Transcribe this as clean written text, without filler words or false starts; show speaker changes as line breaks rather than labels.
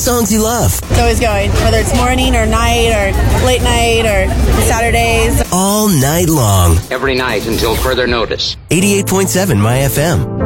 Songs you love.
It's always going, whether it's morning or night or late night or Saturdays.
All night long.
Every night until further notice.
88.7 My FM.